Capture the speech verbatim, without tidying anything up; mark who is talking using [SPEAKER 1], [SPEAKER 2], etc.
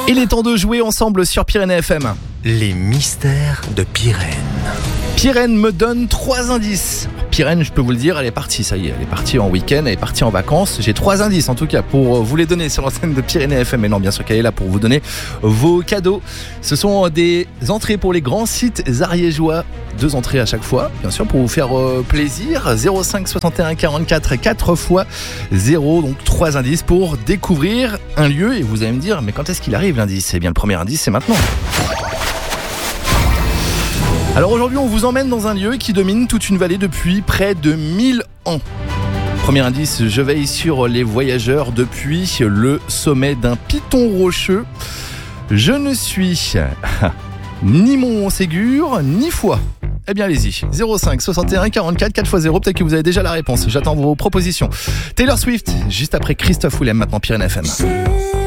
[SPEAKER 1] Il est temps de jouer ensemble sur Pyrénées F M.
[SPEAKER 2] Les mystères de Pyrène.
[SPEAKER 1] Pyrène me donne trois indices. Pyrène, je peux vous le dire, elle est partie, ça y est, elle est partie en week-end, elle est partie en vacances. J'ai trois indices en tout cas pour vous les donner sur l'antenne de Pyrénées F M. Mais non, bien sûr qu'elle est là pour vous donner vos cadeaux. Ce sont des entrées pour les grands sites ariégeois. Deux entrées à chaque fois, bien sûr, pour vous faire euh, plaisir. zéro cinq soixante et un quarante-quatre quatre fois zéro, donc trois indices pour découvrir un lieu. Et vous allez me dire, mais quand est-ce qu'il arrive l'indice ? Eh bien, le premier indice, c'est maintenant. Alors aujourd'hui, on vous emmène dans un lieu qui domine toute une vallée depuis près de mille ans. Premier indice, je veille sur les voyageurs depuis le sommet d'un piton rocheux. Je ne suis ni Mont Ségur, ni Foix. Eh bien, allez-y. zéro cinq soixante et un quarante-quatre quatre fois zéro, peut-être que vous avez déjà la réponse. J'attends vos propositions. Taylor Swift, juste après Christophe Willem, maintenant Pyrénées F M.